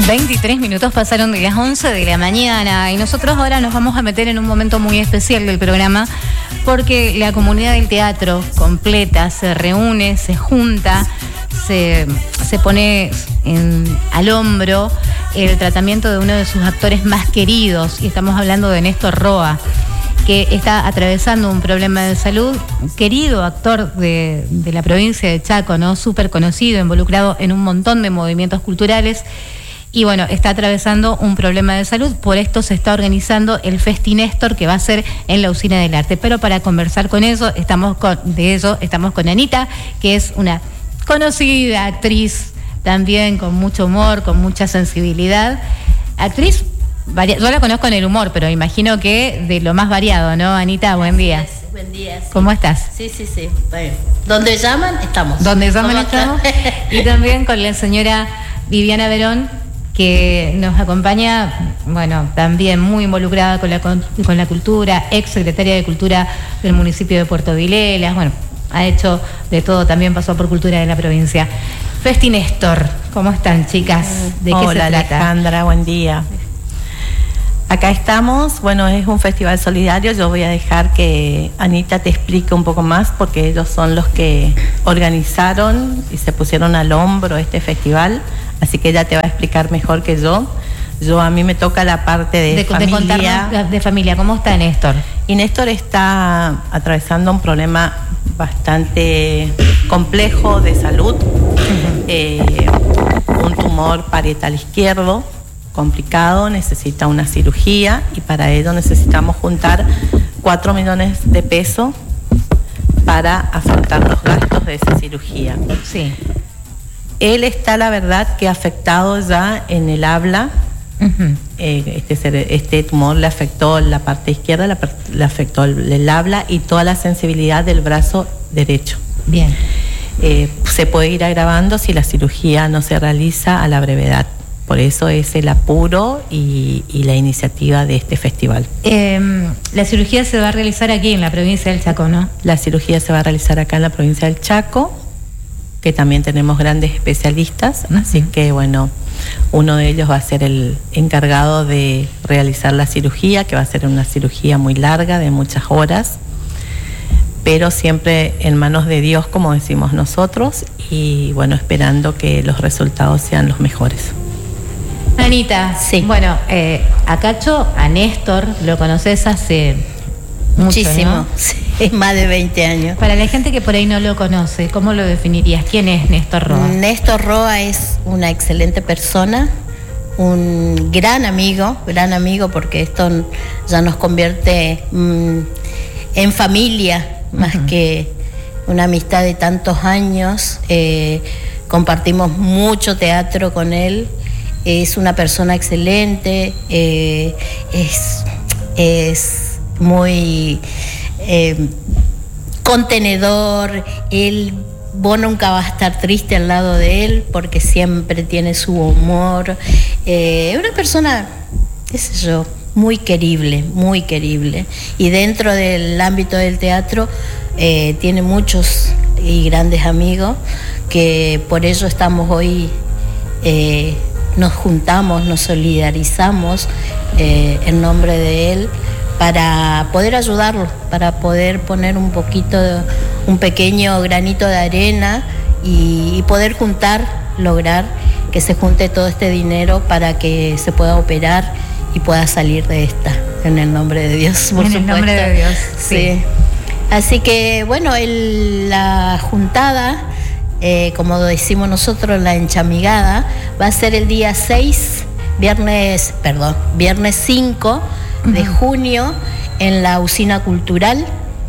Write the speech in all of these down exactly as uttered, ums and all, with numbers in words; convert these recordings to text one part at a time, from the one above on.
veintitrés minutos pasaron de las once de la mañana y nosotros ahora nos vamos a meter en un momento muy especial del programa porque la comunidad del teatro completa se reúne, se junta, se, se pone en, al hombro el tratamiento de uno de sus actores más queridos, y estamos hablando de Néstor Roa, que está atravesando un problema de salud, querido actor de, de la provincia de Chaco, ¿no? Súper conocido, involucrado en un montón de movimientos culturales. Y bueno, está atravesando un problema de salud, por esto se está organizando el Festi Néstor, que va a ser en la Usina del Arte. Pero para conversar con eso, estamos con, de eso, estamos con Anita, que es una conocida actriz, también con mucho humor, con mucha sensibilidad. Actriz, varia, yo la conozco en el humor, pero imagino que de lo más variado, ¿no? Anita, buen día. Buen día. Sí. ¿Cómo estás? Sí, sí, sí. Bueno, donde llaman, estamos. Donde llaman, estamos. Y también con la señora Viviana Verón, que nos acompaña, bueno, también muy involucrada con la, con, con la cultura, ex secretaria de Cultura del municipio de Puerto Vilelas, bueno, ha hecho de todo, también pasó por Cultura de la provincia. Festi Néstor, ¿cómo están, chicas? ¿De Hola, qué se trata? Alejandra, buen día. Acá estamos, bueno, es un festival solidario. Yo voy a dejar que Anita te explique un poco más, porque ellos son los que organizaron y se pusieron al hombro este festival, así que ella te va a explicar mejor que yo. Yo, a mí me toca la parte de, de familia. De, de familia, ¿cómo está Néstor? Y Néstor está atravesando un problema bastante complejo de salud, uh-huh. eh, un tumor parietal izquierdo, complicado, necesita una cirugía, y para ello necesitamos juntar cuatro millones de pesos para afrontar los gastos de esa cirugía. Sí. Él está, la verdad, que afectado ya en el habla. Uh-huh. eh, este, este tumor le afectó la parte izquierda, la, le afectó el, el habla y toda la sensibilidad del brazo derecho. Bien. Eh, se puede ir agravando si la cirugía no se realiza a la brevedad. Por eso es el apuro y, y la iniciativa de este festival. Eh, la cirugía se va a realizar aquí en la provincia del Chaco, ¿no? La cirugía se va a realizar acá en la provincia del Chaco, que también tenemos grandes especialistas, uh-huh. Así que bueno, uno de ellos va a ser el encargado de realizar la cirugía, que va a ser una cirugía muy larga, de muchas horas, pero siempre en manos de Dios, como decimos nosotros, y bueno, esperando que los resultados sean los mejores. Anita, sí. Bueno, eh, a Cacho, a Néstor, lo conoces hace muchísimo, mucho, ¿no? Sí, más de veinte años. Para la gente que por ahí no lo conoce, ¿cómo lo definirías? ¿Quién es Néstor Roa? Néstor Roa es una excelente persona, un gran amigo, gran amigo, porque esto ya nos convierte mmm, en familia, más uh-huh. que una amistad de tantos años. Eh, compartimos mucho teatro con él. Es una persona excelente, eh, es, es muy eh, contenedor. Él, vos nunca vas a estar triste al lado de él, porque siempre tiene su humor. Es eh, una persona, qué sé yo, muy querible, muy querible. Y dentro del ámbito del teatro eh, tiene muchos y grandes amigos, que por eso estamos hoy... Eh, nos juntamos, nos solidarizamos eh, en nombre de él para poder ayudarlo, para poder poner un poquito, de, un pequeño granito de arena y, y poder juntar, lograr que se junte todo este dinero para que se pueda operar y pueda salir de esta, en el nombre de Dios, por en supuesto. En el nombre de Dios, sí. sí. Así que, bueno, el, la juntada... Eh, como decimos nosotros, la enchamigada, va a ser el día seis, viernes, perdón, viernes cinco uh-huh. de junio en la Usina Cultural.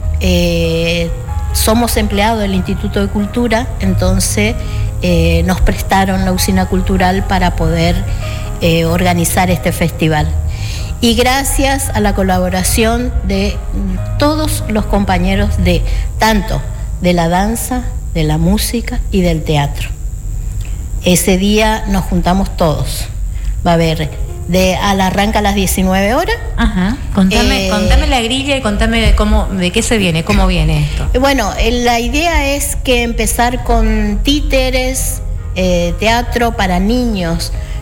Eh, somos empleados del Instituto de Cultura, entonces eh, nos prestaron la Usina Cultural para poder eh, organizar este festival. Y gracias a la colaboración de todos los compañeros de tanto de la danza, de la música y del teatro. Ese día nos juntamos todos. Va a haber de al arranca a las diecinueve horas. Ajá. Contame, eh, contame la grilla y contame cómo, de qué se viene, cómo viene esto. Bueno, la idea es que empezar con títeres, eh, teatro para niños,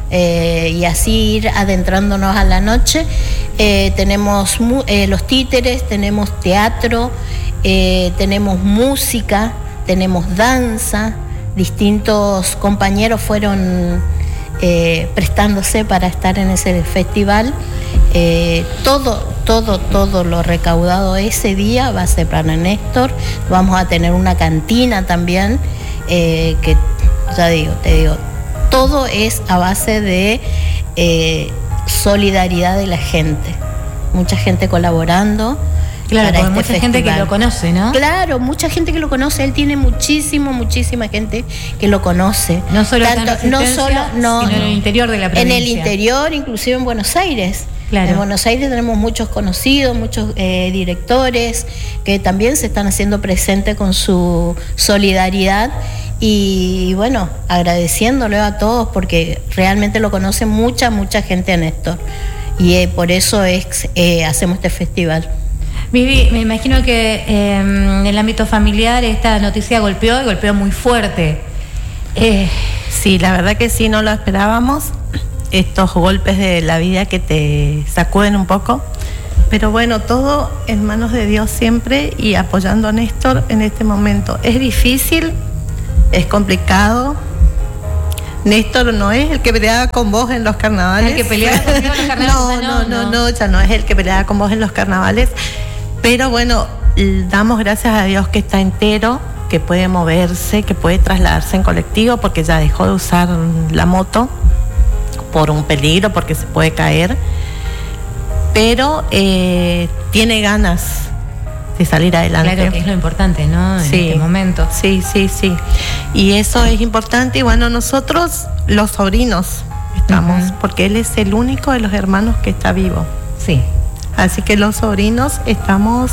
eh, y así ir adentrándonos a la noche. Eh, tenemos mu- eh, los títeres, tenemos teatro, eh, tenemos música, tenemos danza. Distintos compañeros fueron eh, prestándose para estar en ese festival. Eh, todo, todo, todo lo recaudado ese día va a ser para Néstor. Vamos a tener una cantina también, eh, que ya digo, te digo, todo es a base de eh, solidaridad de la gente. Mucha gente colaborando. Claro, para porque este mucha festival. gente que lo conoce, ¿no? Claro, mucha gente que lo conoce. Él tiene muchísimo, muchísima gente que lo conoce. No solo acá en Tanto, no Resistencia, solo, no, sino en el interior de la en provincia. el interior, inclusive en Buenos Aires. Claro. En Buenos Aires tenemos muchos conocidos, muchos eh, directores que también se están haciendo presentes con su solidaridad. Y bueno, agradeciéndole a todos porque realmente lo conoce mucha, mucha gente a Néstor. Y eh, por eso es eh, hacemos este festival. Vivi, me imagino que eh, en el ámbito familiar esta noticia golpeó y golpeó muy fuerte. Eh, sí, la verdad que sí, no lo esperábamos. Estos golpes de la vida que te sacuden un poco. Pero bueno, todo en manos de Dios siempre y apoyando a Néstor en este momento. Es difícil, es complicado. Néstor no es el que peleaba con vos en los carnavales. El que peleaba contigo en los carnavales. no, no, no, no, no, ya no es el que peleaba con vos en los carnavales. Pero bueno, damos gracias a Dios que está entero, que puede moverse, que puede trasladarse en colectivo, porque ya dejó de usar la moto por un peligro, porque se puede caer. Pero eh, tiene ganas de salir adelante. Claro, que es lo importante, ¿no? En Sí, este momento. Sí, sí, sí. Y eso es importante. Y bueno, nosotros, los sobrinos, estamos, Uh-huh. porque él es el único de los hermanos que está vivo. Sí. Así que los sobrinos estamos,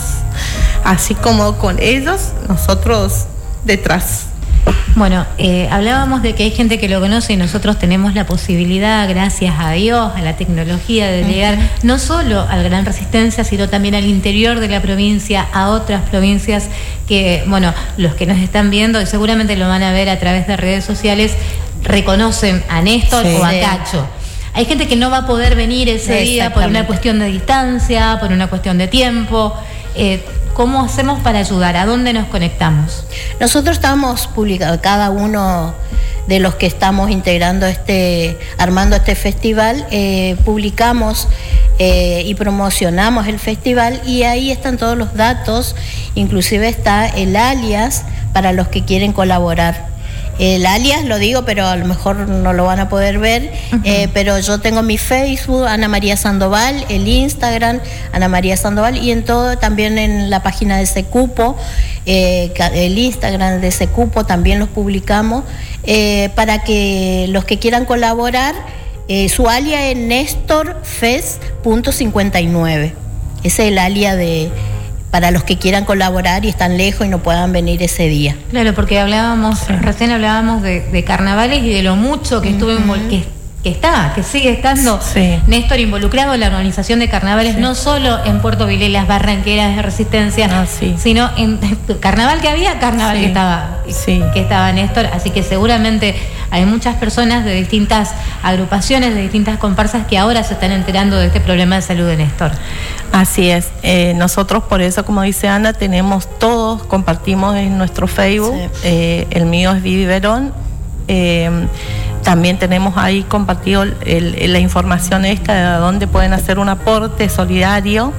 así como con ellos, nosotros detrás. Bueno, eh, hablábamos de que hay gente que lo conoce y nosotros tenemos la posibilidad, gracias a Dios, a la tecnología, de llegar no solo al Gran Resistencia, sino también al interior de la provincia, a otras provincias que, bueno, los que nos están viendo y seguramente lo van a ver a través de redes sociales, reconocen a Néstor Sí. o a Cacho. Hay gente que no va a poder venir ese día por una cuestión de distancia, por una cuestión de tiempo. Eh, ¿Cómo hacemos para ayudar? ¿A dónde nos conectamos? Nosotros estamos publicando, cada uno de los que estamos integrando este, armando este festival, eh, publicamos eh, y promocionamos el festival y ahí están todos los datos, inclusive está el alias para los que quieren colaborar. El alias lo digo, pero a lo mejor no lo van a poder ver, uh-huh. eh, pero yo tengo mi Facebook, Ana María Sandoval, el Instagram, Ana María Sandoval, y en todo, también en la página de Secupo, eh, el Instagram de Secupo también los publicamos, eh, para que los que quieran colaborar, eh, su alias es Néstor Fes punto cincuenta y nueve, ese es el alias de... para los que quieran colaborar y están lejos y no puedan venir ese día. Claro, porque hablábamos, sí. recién hablábamos de, de carnavales y de lo mucho que estuvo uh-huh. que, que está, que sigue estando sí. Néstor involucrado en la organización de carnavales, sí. no solo en Puerto Vilelas, Barranqueras de Resistencia, ah, sí. sino en carnaval que había, carnaval sí. que estaba sí. que estaba Néstor, así que seguramente hay muchas personas de distintas agrupaciones, de distintas comparsas que ahora se están enterando de este problema de salud de Néstor. Así es, eh, nosotros por eso, como dice Ana, tenemos todos, compartimos en nuestro Facebook, sí. eh, el mío es Vivi Verón, eh, también tenemos ahí compartido el, el, la información esta de dónde pueden hacer un aporte solidario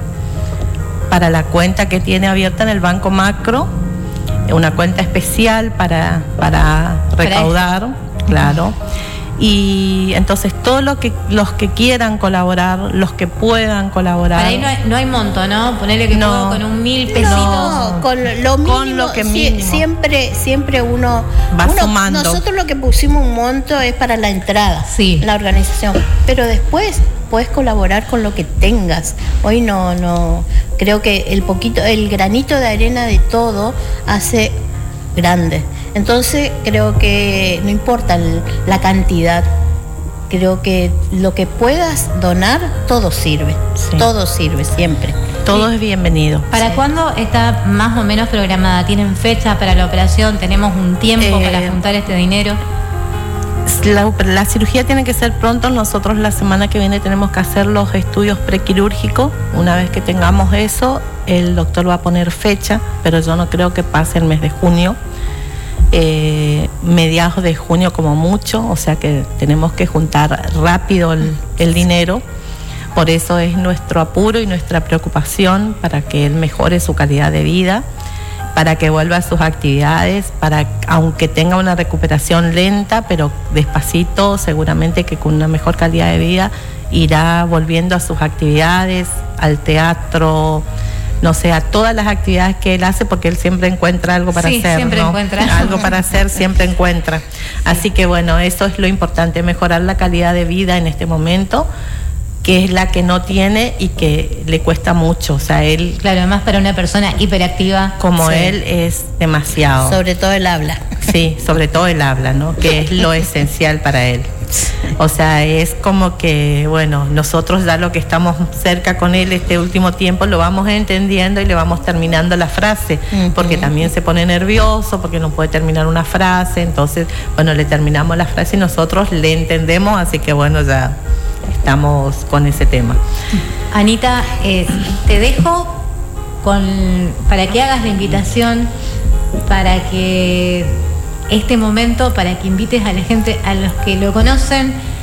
para la cuenta que tiene abierta en el Banco Macro, una cuenta especial para, para recaudar, para claro. Y entonces todos los que los que quieran colaborar, los que puedan colaborar. Para ahí no hay, no hay monto, ¿no? Ponerle que no, puedo con un mil pesitos. No, con lo mínimo, con lo que mínimo. siempre siempre uno va uno, sumando. Nosotros lo que pusimos un monto es para la entrada, sí. la organización, pero después puedes colaborar con lo que tengas. Hoy no no creo que el poquito el granito de arena de todo hace grande. Entonces creo que no importa el, la cantidad, creo que lo que puedas donar, todo sirve, sí. todo sirve siempre. Todo sí. es bienvenido. ¿Para sí. cuándo está más o menos programada? ¿Tienen fecha para la operación? ¿Tenemos un tiempo eh, para juntar este dinero? La, la cirugía tiene que ser pronto. Nosotros la semana que viene tenemos que hacer los estudios prequirúrgicos. Una vez que tengamos eso, el doctor va a poner fecha, pero yo no creo que pase el mes de junio. Eh, mediados de junio como mucho, o sea que tenemos que juntar rápido el, el dinero. Por eso es nuestro apuro y nuestra preocupación para que él mejore su calidad de vida, para que vuelva a sus actividades, para aunque tenga una recuperación lenta, pero despacito, seguramente que con una mejor calidad de vida irá volviendo a sus actividades, al teatro, no sé, a todas las actividades que él hace, porque él siempre encuentra algo para sí, hacer, siempre ¿no? encuentra. Algo para hacer, siempre encuentra. Así que bueno, eso es lo importante, mejorar la calidad de vida en este momento, que es la que no tiene y que le cuesta mucho. O sea, él... Claro, además para una persona hiperactiva. Como sí. él es demasiado. Sobre todo el habla. Sí, sobre todo el habla, ¿no? Que es lo esencial para él. O sea, es como que, bueno, nosotros ya lo que estamos cerca con él este último tiempo lo vamos entendiendo y le vamos terminando la frase, uh-huh. porque también se pone nervioso, porque no puede terminar una frase, entonces, bueno, le terminamos la frase y nosotros le entendemos, así que bueno, ya estamos con ese tema. Anita, eh, te dejo con, para que hagas la invitación, para que este momento, para que invites a la gente, a los que lo conocen,